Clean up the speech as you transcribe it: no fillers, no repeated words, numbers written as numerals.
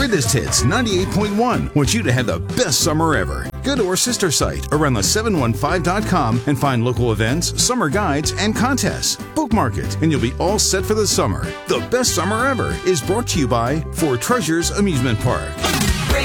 Greatest Hits 98.1 wants you to have the best summer ever. Go to our sister site, aroundthe715.com, and find local events, summer guides, and contests. Bookmark it, and you'll be all set for the summer. The best summer ever is brought to you by Four Treasures Amusement Park.